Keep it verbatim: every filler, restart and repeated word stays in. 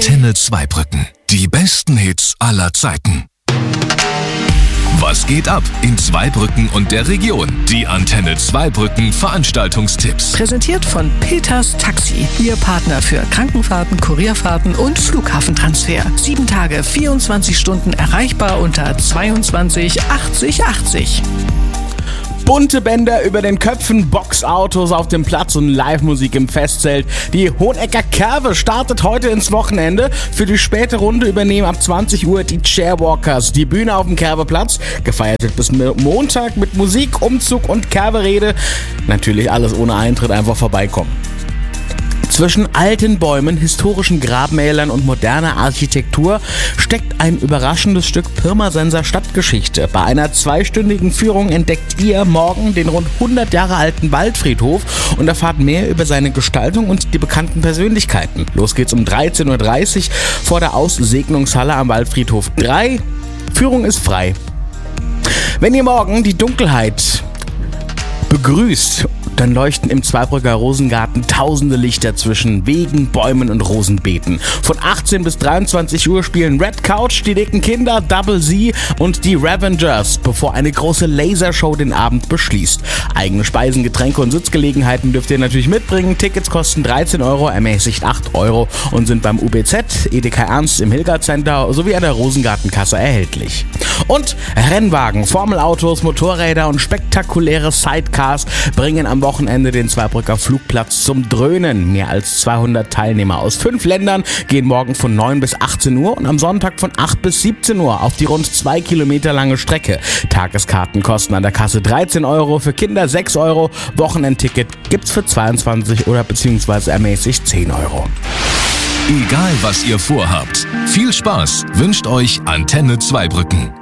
Antenne Zweibrücken. Die besten Hits aller Zeiten. Was geht ab in Zweibrücken und der Region? Die Antenne Zweibrücken Veranstaltungstipps. Präsentiert von Peters Taxi. Ihr Partner für Krankenfahrten, Kurierfahrten und Flughafentransfer. Sieben Tage, vierundzwanzig Stunden erreichbar unter zweiundzwanzig achtzig achtzig. Bunte Bänder über den Köpfen, Boxautos auf dem Platz und Live-Musik im Festzelt. Die Hohenecker Curve startet heute ins Wochenende. Für die späte Runde übernehmen ab zwanzig Uhr die Chairwalkers die Bühne auf dem Curveplatz. Gefeiert wird bis Montag mit Musik, Umzug und Curverede. Natürlich alles ohne Eintritt, einfach vorbeikommen. Zwischen alten Bäumen, historischen Grabmälern und moderner Architektur steckt ein überraschendes Stück Pirmasenser Stadtgeschichte. Bei einer zweistündigen Führung entdeckt ihr morgen den rund hundert Jahre alten Waldfriedhof und erfahrt mehr über seine Gestaltung und die bekannten Persönlichkeiten. Los geht's um dreizehn Uhr dreißig vor der Aussegnungshalle am Waldfriedhof drei. Führung ist frei. Wenn ihr morgen die Dunkelheit begrüßt, dann leuchten im Zweibrücker Rosengarten tausende Lichter zwischen Wegen, Bäumen und Rosenbeeten. Von achtzehn bis dreiundzwanzig Uhr spielen Red Couch, die dicken Kinder, Double Z und die Ravengers, bevor eine große Lasershow den Abend beschließt. Eigene Speisen, Getränke und Sitzgelegenheiten dürft ihr natürlich mitbringen. Tickets kosten dreizehn Euro, ermäßigt acht Euro und sind beim U B Z, Edeka Ernst im Hilgard Center sowie an der Rosengartenkasse erhältlich. Und Rennwagen, Formelautos, Motorräder und spektakuläre Sidecars bringen am Wochenende den Zweibrücker Flugplatz zum Dröhnen. Mehr als zweihundert Teilnehmer aus fünf Ländern gehen morgen von neun bis achtzehn Uhr und am Sonntag von acht bis siebzehn Uhr auf die rund zwei Kilometer lange Strecke. Tageskarten kosten an der Kasse dreizehn Euro, für Kinder sechs Euro. Wochenendticket gibt's für zweiundzwanzig oder beziehungsweise ermäßigt zehn Euro. Egal was ihr vorhabt, viel Spaß wünscht euch Antenne Zweibrücken.